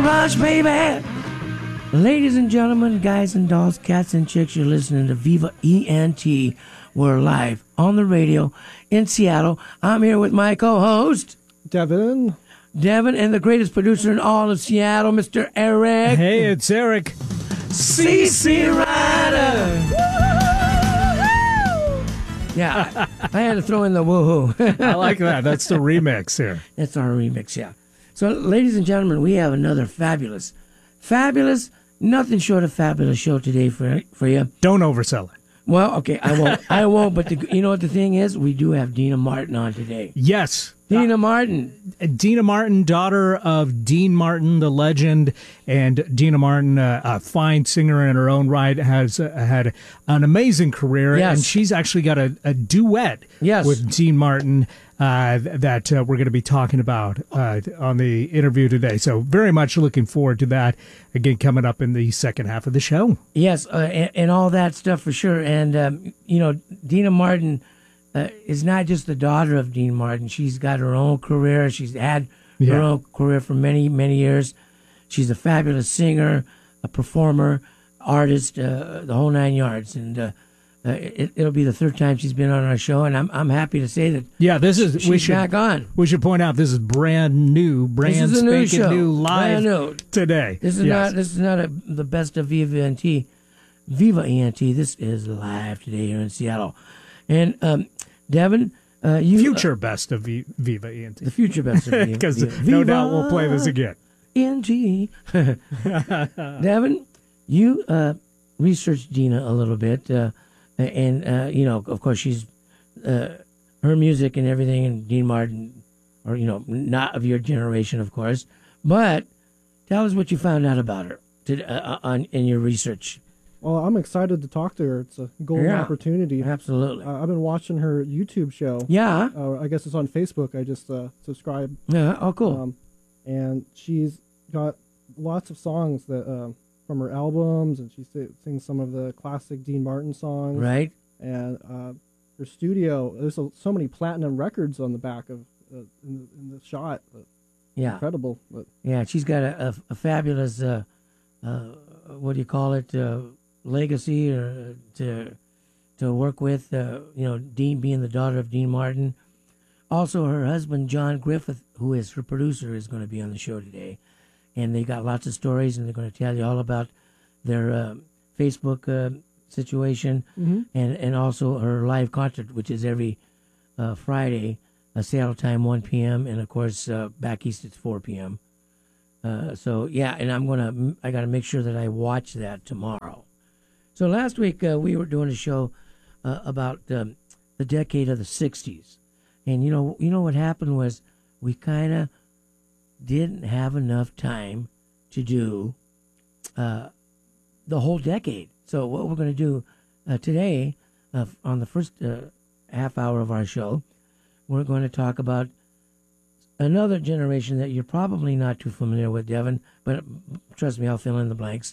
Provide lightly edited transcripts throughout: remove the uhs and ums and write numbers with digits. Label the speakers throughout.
Speaker 1: Rush, baby. Ladies and gentlemen, guys and dolls, cats and chicks, you're listening to Viva ENT. We're live on the radio in Seattle. I'm here with my co-host,
Speaker 2: Devin,
Speaker 1: and the greatest producer in all of Seattle, Mr. Eric.
Speaker 3: Hey, it's Eric.
Speaker 1: CC Rider. Yeah, I had to throw in the woohoo.
Speaker 3: I like that. That's the remix here.
Speaker 1: That's our remix, yeah. So, ladies and gentlemen, we have another fabulous, nothing short of fabulous show today for you.
Speaker 3: Don't oversell it.
Speaker 1: Well, okay, I won't. But you know what the thing is? We do have Deana Martin on today.
Speaker 3: Yes.
Speaker 1: Deana Martin.
Speaker 3: Deana Martin, daughter of Dean Martin, the legend. And Deana Martin, a fine singer in her own right, has had an amazing career.
Speaker 1: Yes.
Speaker 3: And she's actually got a duet with Dean Martin that we're going to be talking about on the interview today. So very much looking forward to that, again, coming up in the second half of the show.
Speaker 1: Yes, and all that stuff for sure. And, Deana Martin is not just the daughter of Dean Martin. She's got her own career. She's had her own career for many, many years. She's a fabulous singer, a performer, artist, the whole nine yards. And it'll be the third time she's been on our show, and I'm happy to say that. Yeah, she's back on.
Speaker 3: We should point out this is brand new, spanking new, live today.
Speaker 1: This is not the best of Viva ENT. This is live today here in Seattle, and Devin,
Speaker 3: future best of Viva ENT.
Speaker 1: The future best of Viva,
Speaker 3: because no doubt we'll play this again.
Speaker 1: ENT. Devin, you researched Deana a little bit. And, of course, she's her music and everything, and Dean Martin, or, not of your generation, of course. But tell us what you found out about her in your research.
Speaker 2: Well, I'm excited to talk to her. It's a golden opportunity.
Speaker 1: Absolutely.
Speaker 2: I've been watching her YouTube show.
Speaker 1: Yeah.
Speaker 2: I guess it's on Facebook. I just subscribed.
Speaker 1: Yeah. Oh, cool.
Speaker 2: And she's got lots of songs that... from her albums, and she sings some of the classic Dean Martin songs.
Speaker 1: Right.
Speaker 2: And her studio, there's so many platinum records on the back of in the shot.
Speaker 1: Yeah.
Speaker 2: Incredible. But.
Speaker 1: Yeah, she's got a fabulous, what do you call it, legacy to work with, Dean being the daughter of Dean Martin. Also, her husband, John Griffith, who is her producer, is going to be on the show today. And they got lots of stories, and they're going to tell you all about their Facebook situation, and also her live concert, which is every Friday, Seattle time, 1 p.m., and, of course, back east it's 4 p.m. And I got to make sure that I watch that tomorrow. So last week we were doing a show about the decade of the 60s. And, you know what happened was we kind of didn't have enough time to do the whole decade. So what we're going to do today, on the first half hour of our show, we're going to talk about another generation that you're probably not too familiar with, Devin, but trust me, I'll fill in the blanks.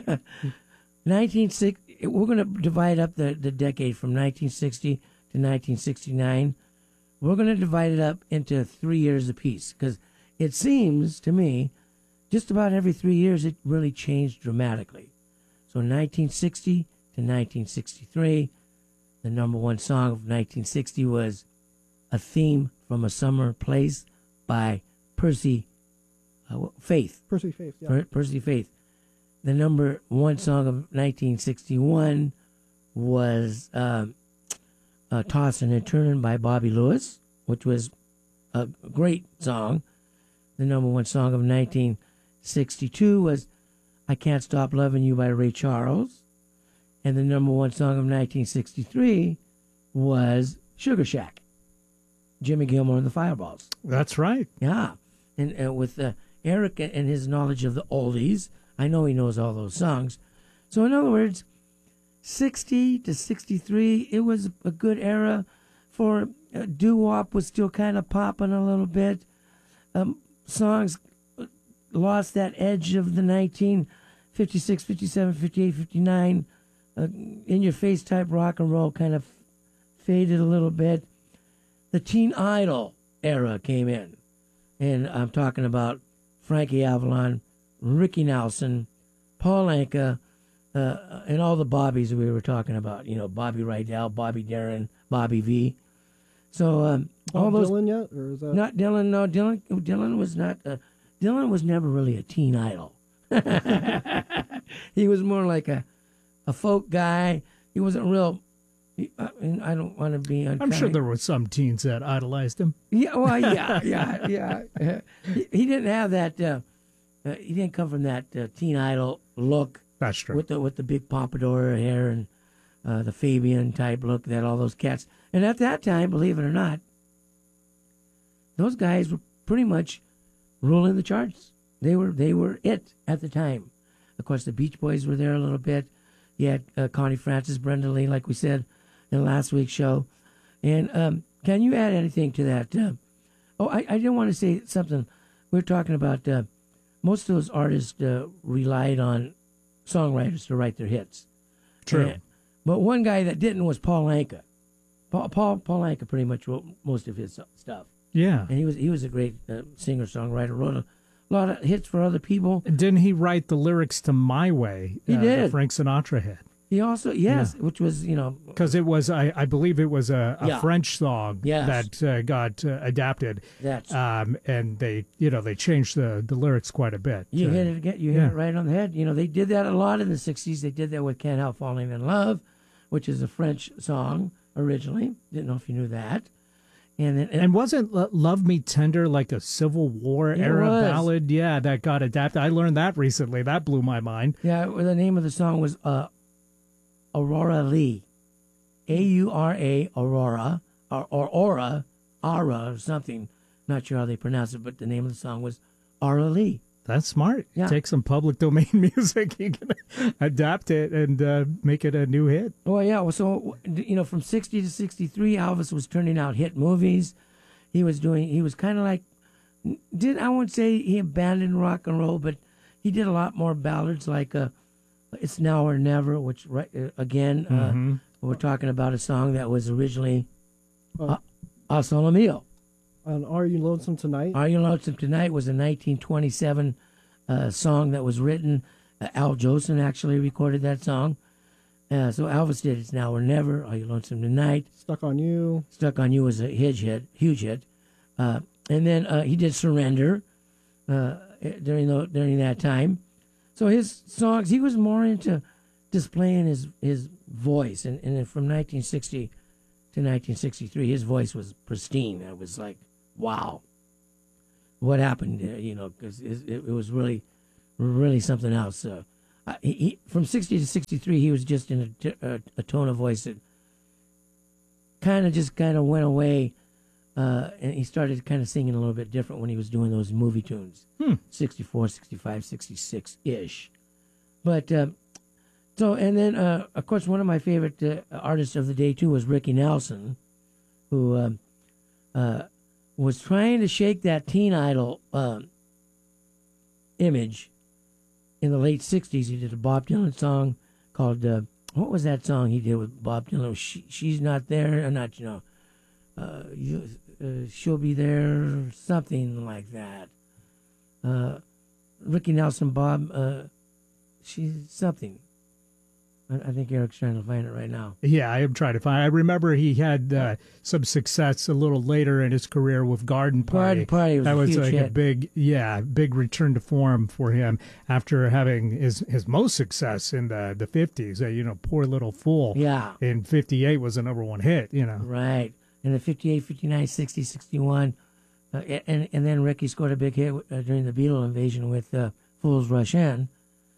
Speaker 1: 1960. We're going to divide up the decade from 1960 to 1969. We're going to divide it up into 3 years apiece, because it seems to me, just about every 3 years, it really changed dramatically. So 1960 to 1963, the number one song of 1960 was A Theme from a Summer Place by Percy Faith.
Speaker 2: Percy Faith, yeah.
Speaker 1: Percy Faith. The number one song of 1961 was Tossin' and Turnin' by Bobby Lewis, which was a great song. The number one song of 1962 was I Can't Stop Loving You by Ray Charles. And the number one song of 1963 was Sugar Shack, Jimmy Gilmore and the Fireballs.
Speaker 3: That's right.
Speaker 1: Yeah. And with Eric and his knowledge of the oldies, I know he knows all those songs. So in other words, 60 to 63, it was a good era for doo-wop was still kind of popping a little bit. Songs lost that edge of the 1956, 57, 58, 59. In-your-face type rock and roll kind of faded a little bit. The Teen Idol era came in. And I'm talking about Frankie Avalon, Ricky Nelson, Paul Anka, and all the Bobbies we were talking about. Bobby Rydell, Bobby Darin, Bobby V. So all those.
Speaker 2: Dylan yet, or is that
Speaker 1: not Dylan? No, Dylan was not. Dylan was never really a teen idol. He was more like a folk guy. He wasn't real. I don't want to be unkind.
Speaker 3: I'm sure there were some teens that idolized him.
Speaker 1: Yeah, well, yeah. He didn't have that. He didn't come from that teen idol look.
Speaker 3: That's true.
Speaker 1: With the big pompadour hair and the Fabian type look that all those cats. And at that time, believe it or not, those guys were pretty much ruling the charts. They were it at the time. Of course, the Beach Boys were there a little bit. You had Connie Francis, Brenda Lee, like we said in last week's show. And can you add anything to that? I did want to say something. We were talking about most of those artists relied on songwriters to write their hits.
Speaker 3: True.
Speaker 1: But one guy that didn't was Paul Anka. Paul Anka pretty much wrote most of his stuff.
Speaker 3: Yeah.
Speaker 1: And he was a great singer-songwriter, wrote a lot of hits for other people.
Speaker 3: Didn't he write the lyrics to My Way?
Speaker 1: He did.
Speaker 3: The Frank Sinatra hit.
Speaker 1: He also, which was,
Speaker 3: because it was, I believe it was a French song that got adapted. And they changed the lyrics quite a bit.
Speaker 1: You hit it again. You hit it right on the head. They did that a lot in the 60s. They did that with Can't Help Falling in Love, which is a French song originally. Didn't know if you knew that. And
Speaker 3: wasn't Love Me Tender like a Civil War era ballad? Yeah, that got adapted. I learned that recently. That blew my mind.
Speaker 1: Yeah, the name of the song was Aurora Lee. A-U-R-A, Aurora, or Aura or something. Not sure how they pronounce it, but the name of the song was Aura Lee.
Speaker 3: That's smart.
Speaker 1: Yeah.
Speaker 3: Take some public domain music, you can adapt it and make it a new hit.
Speaker 1: Oh, yeah. Well, so, from 60 to 63, Elvis was turning out hit movies. He was kind of like, I won't say he abandoned rock and roll, but he did a lot more ballads like It's Now or Never, which, again, we're talking about a song that was originally A Solo Mio.
Speaker 2: Are You Lonesome Tonight?
Speaker 1: Are You Lonesome Tonight was a 1927 song that was written. Al Jolson actually recorded that song. So Elvis did It's Now or Never, Are You Lonesome Tonight.
Speaker 2: Stuck on You.
Speaker 1: Stuck on You was a huge hit. And then he did Surrender during that time. So his songs, he was more into displaying his voice. And from 1960 to 1963, his voice was pristine. It was like, wow, what happened? Because it was really, really something else. He from 60 to 63, he was just in a tone of voice that kind of went away, and he started kind of singing a little bit different when he was doing those movie tunes. 64, 65, 66-ish. But and then of course one of my favorite artists of the day too was Ricky Nelson, who was trying to shake that teen idol image in the late 60s. He did a Bob Dylan song called, what was that song he did with Bob Dylan? She's Not There, or not, She'll Be There, something like that. Ricky Nelson, Bob, she's something. I think Eric's trying to find it right now.
Speaker 3: Yeah, I am trying to find it. I remember he had some success a little later in his career with Garden Party.
Speaker 1: Garden Party was
Speaker 3: that was
Speaker 1: huge
Speaker 3: like
Speaker 1: hit.
Speaker 3: a big return to form for him after having his most success in the 50s. Poor Little Fool.
Speaker 1: Yeah.
Speaker 3: In 58 was a number one hit,
Speaker 1: Right. And the 58, 59, 60, 61. And then Ricky scored a big hit during the Beatle invasion with Fools Rush In.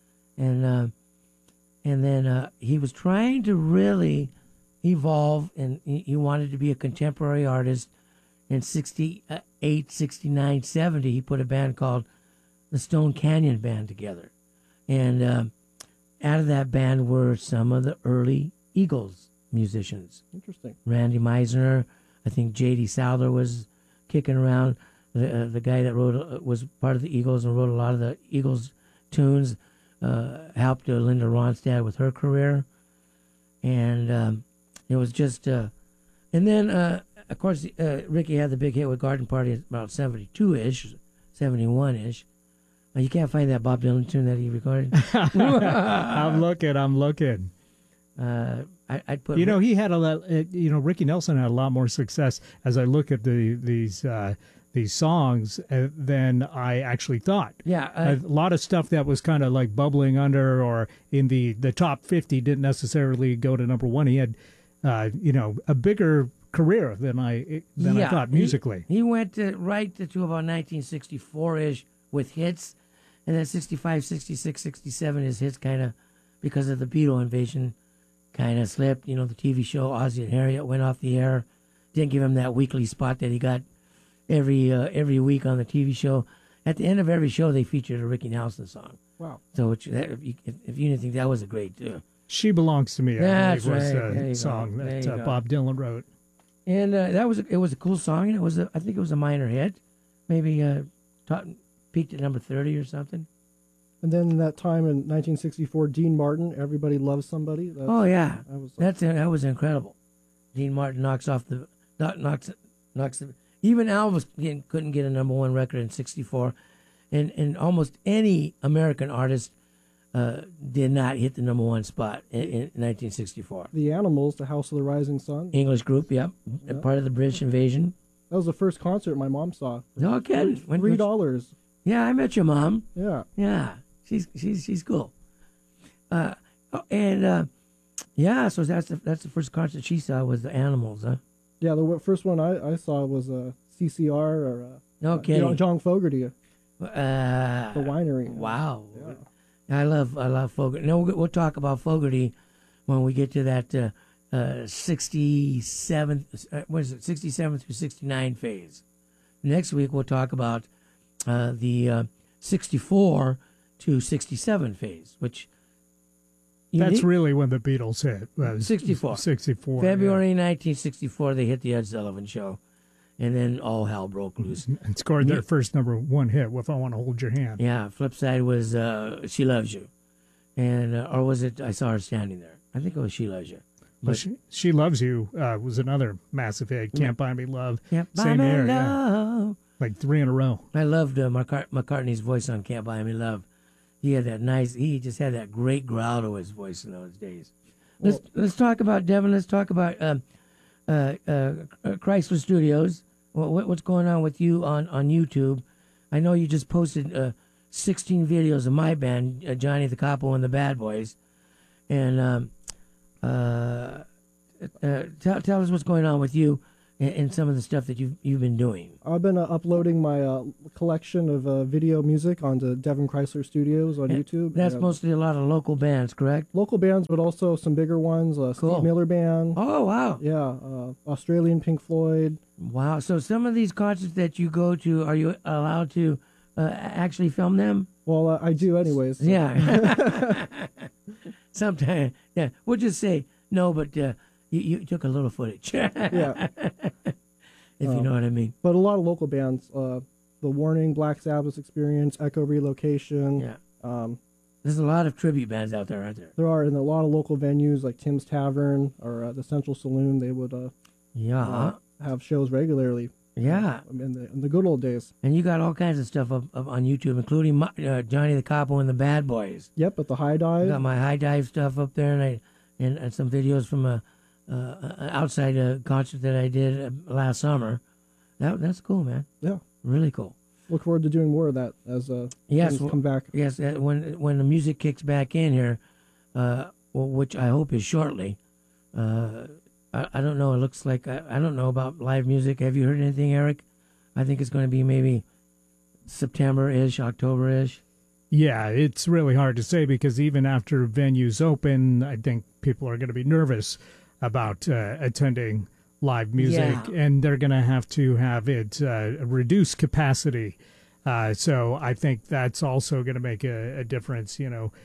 Speaker 1: And then he was trying to really evolve, and he wanted to be a contemporary artist. In 68, 69, 70, he put a band called the Stone Canyon Band together. And out of that band were some of the early Eagles musicians.
Speaker 2: Interesting.
Speaker 1: Randy Meisner, I think J.D. Souther was kicking around. The guy that was part of the Eagles and wrote a lot of the Eagles tunes. Helped Linda Ronstadt with her career, and it was just, and then of course Ricky had the big hit with Garden Party about 72-ish, 71-ish, You can't find that Bob Dylan tune that he recorded.
Speaker 3: I'm looking.
Speaker 1: I'd put.
Speaker 3: He had a lot. Ricky Nelson had a lot more success as I look at these songs than I actually thought.
Speaker 1: Yeah,
Speaker 3: a lot of stuff that was kind of like bubbling under or in the top 50 didn't necessarily go to number one. He had, a bigger career than I thought musically.
Speaker 1: He went right to about 1964-ish with hits, and then 65, 66, 67, his hits kind of, because of the Beatle invasion, kind of slipped. The TV show Ozzie and Harriet went off the air. Didn't give him that weekly spot that he got every week on the TV show. At the end of every show, they featured a Ricky Nelson song.
Speaker 2: Wow!
Speaker 1: So if you didn't think that was a great,
Speaker 3: "She Belongs to Me,"
Speaker 1: that's
Speaker 3: was
Speaker 1: right.
Speaker 3: a song that Bob Dylan wrote,
Speaker 1: and it was a cool song, and I think it was a minor hit, maybe peaked at number 30 or something.
Speaker 2: And then that time in 1964, Dean Martin, "Everybody Loves Somebody."
Speaker 1: That was incredible. Dean Martin knocks even Elvis couldn't get a number one record in '64, and almost any American artist did not hit the number one spot in 1964.
Speaker 2: The Animals, "The House of the Rising Sun."
Speaker 1: English group, yep. Part of the British invasion.
Speaker 2: That was the first concert my mom saw.
Speaker 1: No kidding.
Speaker 2: $3.
Speaker 1: Yeah, I met your mom.
Speaker 2: Yeah.
Speaker 1: Yeah, she's cool. So that's the first concert she saw was the Animals, huh?
Speaker 2: Yeah, the first one I saw was CCR or John Fogerty, the Winery.
Speaker 1: Wow, yeah. I love Fogerty. No, we'll talk about Fogerty when we get to that 67 through 69 phase. Next week we'll talk about the 64 to 67 phase, which
Speaker 3: that's really when the Beatles hit.
Speaker 1: 64. February 1964, they hit the Ed Sullivan Show, and then all hell broke loose.
Speaker 3: And scored their first number one hit with "I Want to Hold Your Hand."
Speaker 1: Yeah, flip side was "She Loves You," and or was it "I Saw Her Standing There"? I think it was "She Loves You."
Speaker 3: But she Loves You was another massive hit. "Can't Buy Me Love."
Speaker 1: Can't Buy Me Love. Yeah.
Speaker 3: Like 3 in a row.
Speaker 1: I loved McCartney's voice on "Can't Buy Me Love." He had he just had that great growl to his voice in those days. Let's talk about Devin. Let's talk about Chrysler Studios. What's going on with you on YouTube? I know you just posted 16 videos of my band, Johnny the Capo and the Bad Boys, and tell us what's going on with you and some of the stuff that you've been doing.
Speaker 2: I've been uploading my collection of video music onto Devin Chrysler Studios on YouTube.
Speaker 1: That's mostly a lot of local bands, correct?
Speaker 2: Local bands, but also some bigger ones.
Speaker 1: Cool.
Speaker 2: Steve Miller Band.
Speaker 1: Oh, wow.
Speaker 2: Yeah, Australian Pink Floyd.
Speaker 1: Wow. So some of these concerts that you go to, are you allowed to actually film them?
Speaker 2: Well, I do anyways. So.
Speaker 1: Yeah. Sometimes, yeah. We'll just say no, but you took a little footage.
Speaker 2: Yeah.
Speaker 1: If you know what I mean.
Speaker 2: But a lot of local bands, The Warning, Black Sabbath Experience, Echo Relocation.
Speaker 1: Yeah. There's a lot of tribute bands out there, aren't there?
Speaker 2: There are, and a lot of local venues like Tim's Tavern or the Central Saloon. They would have shows regularly.
Speaker 1: Yeah.
Speaker 2: In the good old days.
Speaker 1: And you got all kinds of stuff up on YouTube, including Johnny the Capo and the Bad Boys.
Speaker 2: Yep, at the High Dive.
Speaker 1: I got my High Dive stuff up there, and some videos from an outside concert that I did last summer. That's cool, man.
Speaker 2: Yeah.
Speaker 1: Really cool.
Speaker 2: Look forward to doing more of that as things come back.
Speaker 1: Yes, when the music kicks back in here, which I hope is shortly. I don't know. It looks like I don't know about live music. Have you heard anything, Eric? I think it's going to be maybe September-ish, October-ish.
Speaker 3: Yeah, it's really hard to say because even after venues open, I think people are going to be nervous about attending live music, and they're going to have it reduced capacity. So I think that's also going to make a difference.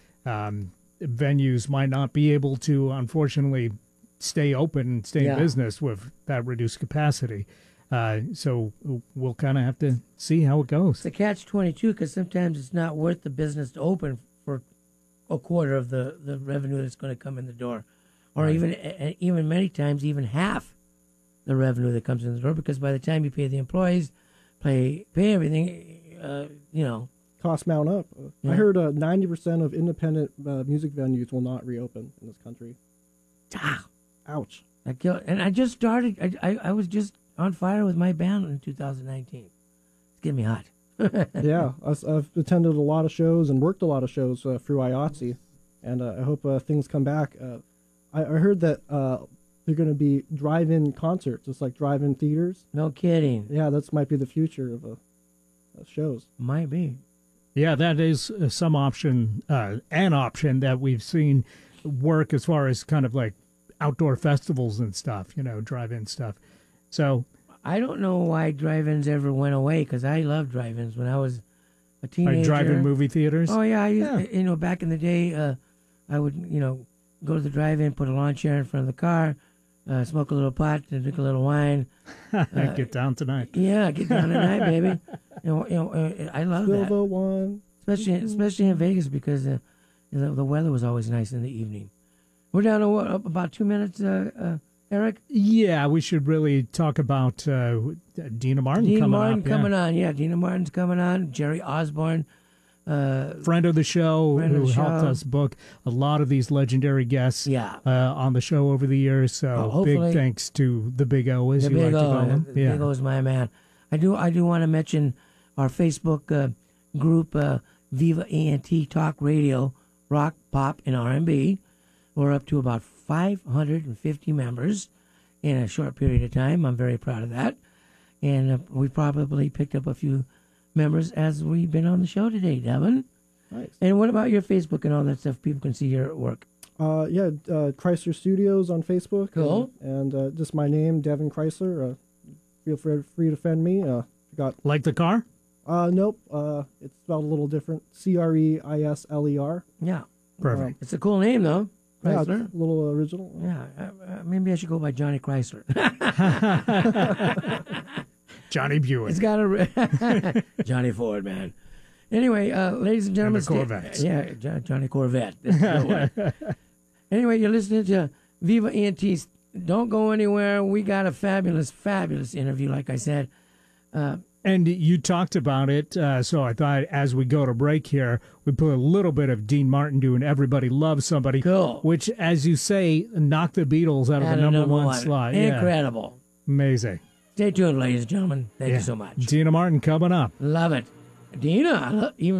Speaker 3: Venues might not be able to, unfortunately, stay open and stay in business with that reduced capacity. So we'll kind of have to see how it goes.
Speaker 1: It's a catch-22 because sometimes it's not worth the business to open for a quarter of the revenue that's going to come in the door, or even many times even half the revenue that comes in the door, because by the time you pay the employees, pay everything,
Speaker 2: costs mount up. I heard 90% of independent music venues will not reopen in this country. Ouch.
Speaker 1: And I just started. I was just on fire with my band in 2019. It's getting me hot.
Speaker 2: Yeah, I've attended a lot of shows and worked a lot of shows through IATSE, and I hope things come back. I heard that they're going to be drive-in concerts, just like drive-in theaters.
Speaker 1: No kidding.
Speaker 2: Yeah, that might be the future of shows.
Speaker 1: Might be.
Speaker 3: Yeah, that is some option, an option that we've seen work as far as kind of like outdoor festivals and stuff, drive-in stuff. So
Speaker 1: I don't know why drive-ins ever went away, because I loved drive-ins when I was a teenager.
Speaker 3: Like drive-in movie theaters?
Speaker 1: Oh, yeah. I used, back in the day, I would, go to the drive-in, put a lawn chair in front of the car, smoke a little pot, drink a little wine.
Speaker 3: Get down tonight.
Speaker 1: Yeah, get down tonight, baby. I love that.
Speaker 2: One.
Speaker 1: Especially in Vegas, because the weather was always nice in the evening. We're down to about 2 minutes, Eric?
Speaker 3: Yeah, we should really talk about Deana Martin
Speaker 1: coming on. Yeah, Deana Martin's coming on. Jerry Osborne.
Speaker 3: Friend of the show, who helped us book a lot of these legendary guests on the show over the years. So big thanks to the Big O, as you like to call him.
Speaker 1: The Big O is my man. I do want to mention our Facebook group, Viva ENT Talk Radio, Rock, Pop, and R&B. We're up to about 550 members in a short period of time. I'm very proud of that. And we probably picked up a few members as we've been on the show today, Devin.
Speaker 2: Nice.
Speaker 1: And what about your Facebook and all that stuff? People can see your work.
Speaker 2: Chrysler Studios on Facebook.
Speaker 1: Cool.
Speaker 2: And just my name, Devin Chrysler. Feel free to friend me.
Speaker 3: Like the car?
Speaker 2: Nope. It's spelled a little different. Crisler.
Speaker 1: Yeah.
Speaker 3: Perfect.
Speaker 1: It's a cool name, though. Chrysler.
Speaker 2: Yeah, it's a little original.
Speaker 1: Yeah. Maybe I should go by Johnny Chrysler.
Speaker 3: Johnny Buick.
Speaker 1: It's got a Johnny Ford, man. Anyway, ladies and gentlemen, Johnny Corvette. Anyway, you're listening to Viva ENTs. Don't go anywhere. We got a fabulous, fabulous interview, like I said.
Speaker 3: And you talked about it, so I thought as we go to break here, we put a little bit of Dean Martin doing Everybody Loves Somebody, which, as you say, knocked the Beatles out of the number one slot.
Speaker 1: Incredible.
Speaker 3: Yeah. Amazing.
Speaker 1: Stay tuned, ladies and gentlemen. Thank you so much.
Speaker 3: Deana Martin coming up.
Speaker 1: Love it. Deana, even